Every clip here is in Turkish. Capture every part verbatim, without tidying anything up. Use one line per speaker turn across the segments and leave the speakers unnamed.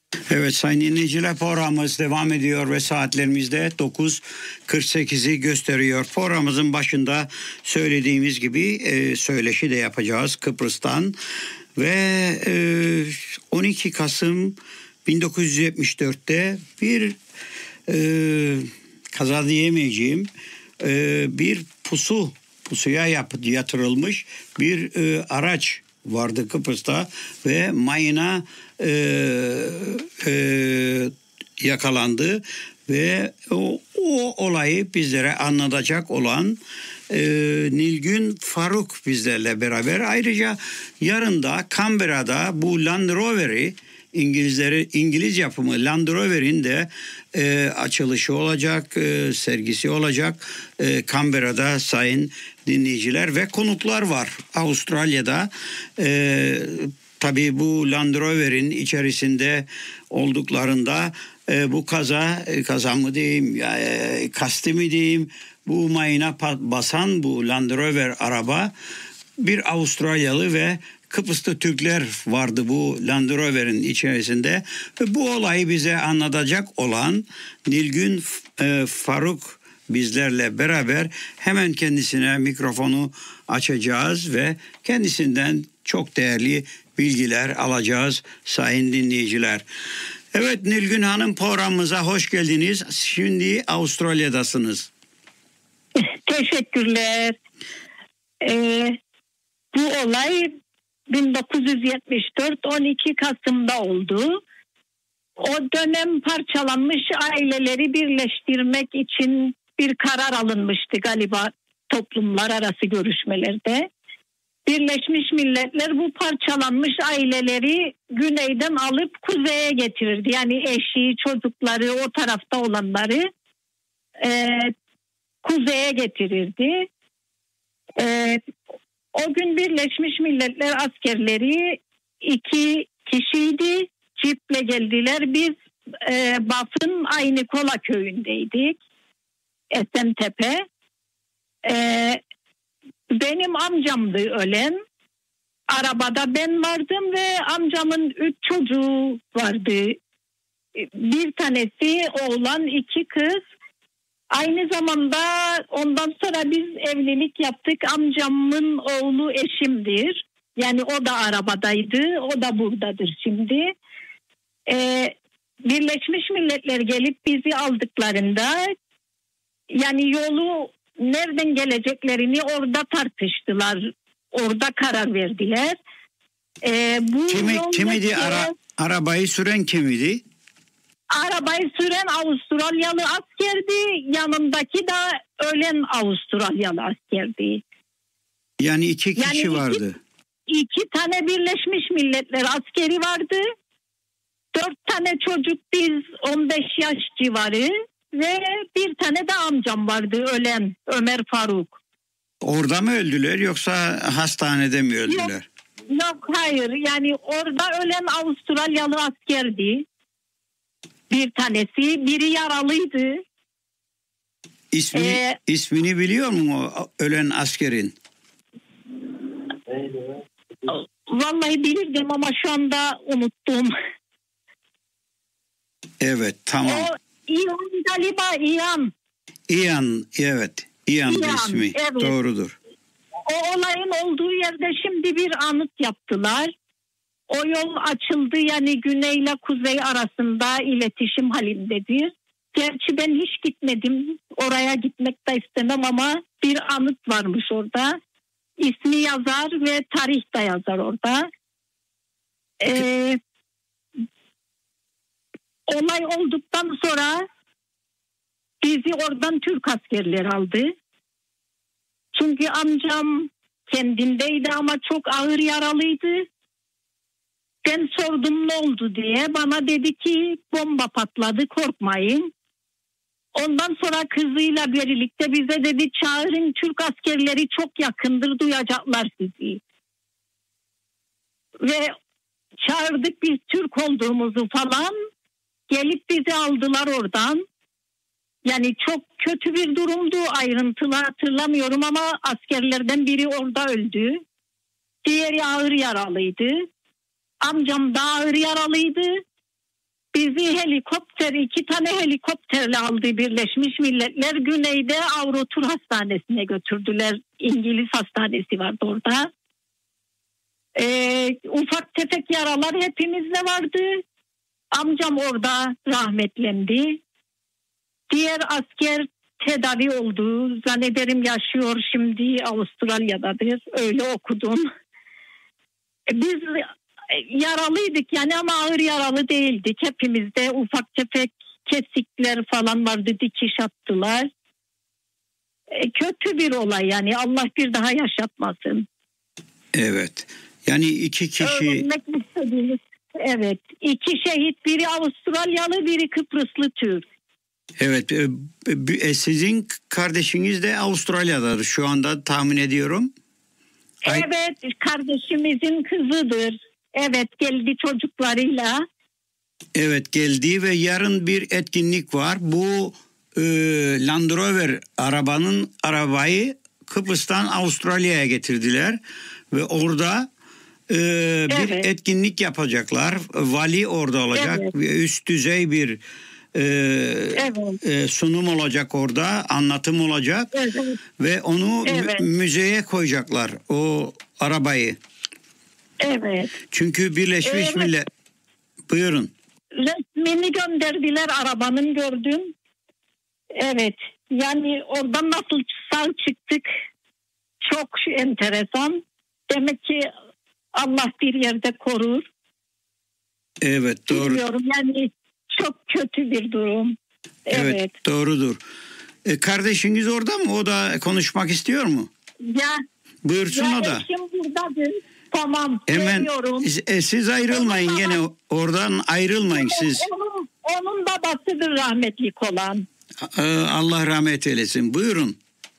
Evet sayın dinleyiciler, programımız devam ediyor ve saatlerimizde dokuz kırk sekizi gösteriyor. Programımızın başında söylediğimiz gibi e, söyleşi de yapacağız Kıbrıs'tan ve e, on iki Kasım bin dokuz yüz yetmiş dörtte bir e, kaza diyemeyeceğim e, bir pusu pusuya yap, yatırılmış bir e, araç vardı Kıbrıs'ta ve mayına e, e, yakalandı ve o, o olayı bizlere anlatacak olan e, Nilgün Faruk bizlerle beraber. Ayrıca yarın da Canberra'da bu Land Rover'i İngilizleri İngiliz yapımı Land Rover'in de e, açılışı olacak, e, sergisi olacak e, Canberra'da sayın dinleyiciler ve konuklar var Avustralya'da. E, tabii bu Land Rover'in içerisinde olduklarında e, bu kaza kaza mı diyeyim, e, kasti mi diyeyim, bu mayına basan bu Land Rover araba bir Avustralyalı ve Kıbrıs'ta Türkler vardı bu Land Rover'in içerisinde ve bu olayı bize anlatacak olan Nilgün e, Faruk bizlerle beraber. Hemen kendisine mikrofonu açacağız ve kendisinden çok değerli bilgiler alacağız sayın dinleyiciler. Evet Nilgün Hanım, programımıza hoş geldiniz. Şimdi Avustralya'dasınız.
Teşekkürler. Ee, bu olay bin dokuz yüz yetmiş dört on iki Kasım'da oldu. O dönem parçalanmış aileleri birleştirmek için bir karar alınmıştı galiba toplumlar arası görüşmelerde. Birleşmiş Milletler bu parçalanmış aileleri güneyden alıp kuzeye getirirdi. Yani eşi, çocukları, o tarafta olanları e, kuzeye getirirdi. E, o gün Birleşmiş Milletler askerleri iki kişiydi. Ciple geldiler. Biz e, Baf'ın Aynı Kola köyündeydik. Esentepe. E, benim amcamdı ölen. Arabada ben vardım ve amcamın üç çocuğu vardı. Bir tanesi oğlan, iki kız. Aynı zamanda ondan sonra biz evlilik yaptık. Amcamın oğlu eşimdir. Yani o da arabadaydı. O da buradadır şimdi. Ee, Birleşmiş Milletler gelip bizi aldıklarında yani yolu nereden geleceklerini orada tartıştılar. Orada karar verdiler. Ee, bu
Kimi, kimidi ara, arabayı süren kimidi?
Arabayı süren Avustralyalı askerdi. Yanındaki de ölen Avustralyalı askerdi.
Yani iki kişi
yani iki,
vardı.
İki tane Birleşmiş Milletler askeri vardı. Dört tane çocuk, biz on beş yaş civarı ve bir tane de amcam vardı ölen, Ömer Faruk.
Orada mı öldüler yoksa hastanede mi öldüler?
Yok, yok hayır. Yani orada ölen Avustralyalı askerdi. Bir tanesi, biri yaralıydı.
İsmini, ee, ismini biliyor mu o ölen askerin?
Vallahi bilirdim ama şu anda unuttum.
Evet, tamam.
O İyan galiba, İyan.
İyan, evet. İyan, İyan ismi. Evet. Doğrudur.
O olayın olduğu yerde şimdi bir anıt yaptılar. O yol açıldı, yani güney ile kuzey arasında iletişim halindedir. Gerçi ben hiç gitmedim. Oraya gitmek de istemem ama bir anıt varmış orada. İsmi yazar ve tarih de yazar orada. Ee, olay olduktan sonra bizi oradan Türk askerleri aldı. Çünkü amcam kendindeydi ama çok ağır yaralıydı. Ben sordum ne oldu diye. Bana dedi ki bomba patladı, korkmayın. Ondan sonra kızıyla birlikte bize dedi çağırın, Türk askerleri çok yakındır, duyacaklar sizi. Ve çağırdık biz Türk olduğumuzu falan. Gelip bizi aldılar oradan. Yani çok kötü bir durumdu, ayrıntılı hatırlamıyorum ama askerlerden biri orada öldü. Diğeri ağır yaralıydı. Amcam da ağır yaralıydı. bizi helikopter, iki tane helikopterle aldı Birleşmiş Milletler. Güneyde Avrotur Hastanesi'ne götürdüler. İngiliz hastanesi vardı orada. Ee, ufak tefek yaralar hepimizde vardı. Amcam orada rahmetlendi. Diğer asker tedavi oldu. Zannederim yaşıyor şimdi, Avustralya'dadır. Öyle okudum. Biz yaralıydık yani ama ağır yaralı değildik. Hepimizde ufak tefek kesikler falan vardı, dikiş attılar. E, kötü bir olay yani, Allah bir daha yaşatmasın.
Evet. Yani iki kişi...
Öğrenmek istediğimiz, evet. İki şehit, biri Avustralyalı, biri Kıbrıslı Türk.
Evet. E, e, sizin kardeşiniz de Avustralya'dadır şu anda tahmin ediyorum. Ay-
Evet, kardeşimizin kızıdır. Evet, geldi çocuklarıyla.
Evet, geldi ve yarın bir etkinlik var. Bu e, Land Rover arabanın arabayı Kıbrıs'tan Avustralya'ya getirdiler ve orada e, bir
Evet.
etkinlik yapacaklar. Vali orada olacak.
Evet.
Ve üst düzey bir e,
Evet.
e, sunum olacak orada, anlatım olacak
Evet.
ve onu
Evet.
mü- müzeye koyacaklar o arabayı.
Evet.
Çünkü Birleşmiş
Evet.
Millet... Buyurun.
Resmini gönderdiler, arabanın gördüm. Evet. Yani oradan nasıl sağ çıktık çok enteresan. Demek ki Allah bir yerde korur.
Evet, doğru.
Bilmiyorum yani, çok kötü bir durum.
Evet,
Evet.
doğrudur. E, kardeşiniz orada mı? O da konuşmak istiyor mu?
Ya,
Buyursun
ya
o da.
eşim buradadır. Tamam.
Hemen
Geliyorum.
e, siz ayrılmayın,
Tamam.
gene oradan ayrılmayın siz.
Onun, onun babasıdır rahmetlik olan.
E, Allah rahmet eylesin. Buyurun.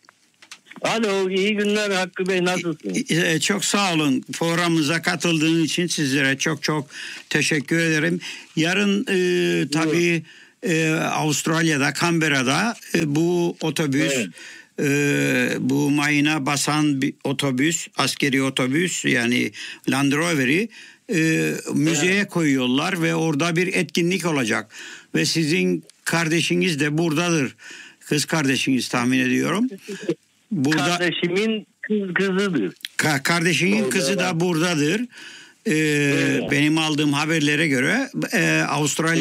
Alo, iyi günler Hakkı Bey, nasılsınız?
E, çok sağ olun programımıza katıldığınız için sizlere çok çok teşekkür ederim. Yarın e, tabii e, Avustralya'da, Canberra'da e, bu otobüs,
Evet.
e, bu mayına basan bir otobüs, askeri otobüs yani Land Rover'i e, müzeye koyuyorlar ve orada bir etkinlik olacak. Ve sizin kardeşiniz de buradadır. Kız kardeşiniz tahmin ediyorum. Burada
Kardeşimin kız kızıdır.
Ka- kardeşinin
Orada
kızı da
var.
buradadır. Ee,
Evet.
Benim aldığım haberlere göre e, Avustralya